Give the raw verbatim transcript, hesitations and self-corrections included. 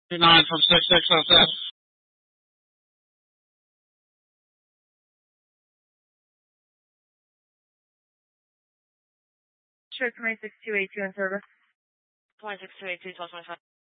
nine from six six oh seven. Sure, twenty-six two eight two in service. twenty-six two eight two, twelve twenty-five.